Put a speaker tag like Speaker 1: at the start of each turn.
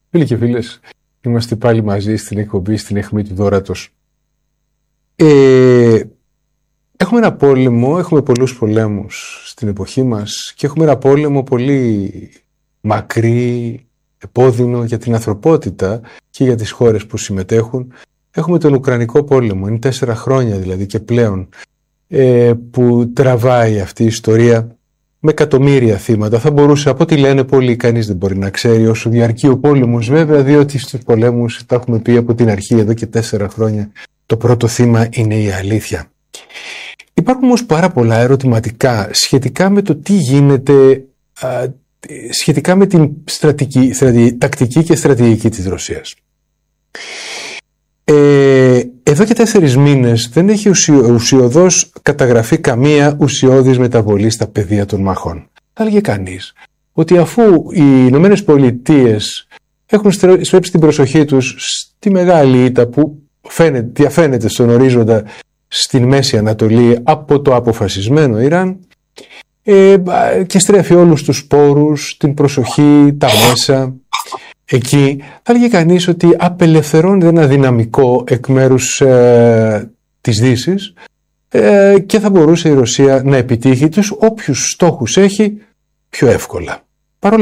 Speaker 1: Φίλοι και φίλες, είμαστε πάλι μαζί στην εκπομπή, στην αιχμή του Δώρατος. Έχουμε ένα πόλεμο, έχουμε πολλούς πολέμους στην εποχή μας και έχουμε ένα πόλεμο πολύ μακρύ, επώδυνο για την ανθρωπότητα και για τις χώρες που συμμετέχουν. Έχουμε τον Ουκρανικό πόλεμο, είναι 4 χρόνια δηλαδή και πλέον που τραβάει αυτή η ιστορία με εκατομμύρια θύματα. Θα μπορούσε, από ό,τι λένε πολλοί, κανείς δεν μπορεί να ξέρει όσο διαρκεί ο πόλεμος, βέβαια, διότι στους πολέμους, τα έχουμε πει από την αρχή εδώ και 4 χρόνια, το πρώτο θύμα είναι η αλήθεια. Υπάρχουν όμως πάρα πολλά ερωτηματικά σχετικά με το τι γίνεται, σχετικά με την τακτική και στρατηγική της Ρωσίας. Εδώ και 4 μήνες δεν έχει ουσιοδός καταγραφεί καμία ουσιώδης μεταβολή στα πεδία των μαχών. Θα έλεγε κανείς ότι αφού οι Ηνωμένες Πολιτείες έχουν στρέψει την προσοχή τους στη μεγάλη ήττα που διαφαίνεται στον ορίζοντα στην Μέση Ανατολή από το αποφασισμένο Ιράν και στρέφει όλους τους πόρους, την προσοχή, τα μέσα εκεί, θα έλεγε κανείς ότι απελευθερώνεται ένα δυναμικό εκ μέρους της Δύσης και θα μπορούσε η Ρωσία να επιτύχει τους όποιους στόχους έχει πιο εύκολα.